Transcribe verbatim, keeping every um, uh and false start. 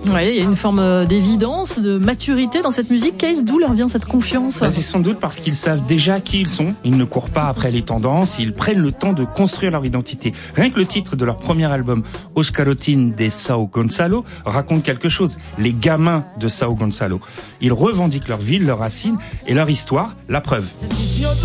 Ouais, il y a une forme d'évidence, de maturité dans cette musique. Case, d'où leur vient cette confiance? Bah, c'est sans doute parce qu'ils savent déjà qui ils sont. Ils ne courent pas après les tendances. Ils prennent le temps de construire leur identité. Rien que le titre de leur premier album, Os Garotinhos de São Gonçalo, raconte quelque chose. Les gamins de São Gonçalo. Ils revendiquent leur ville, leurs racines et leur histoire. La preuve.